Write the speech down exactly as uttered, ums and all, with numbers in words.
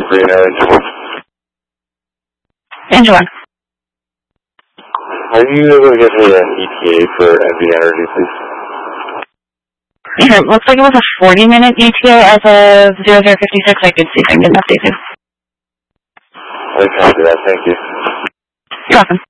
three now, engine one. Engine one. Are you able to get me an E T A for N V Energy, please? It looks like it was a forty minute E T A as of zero zero fifty-six. I could see if I can get an update. I copy that, thank you. You're welcome.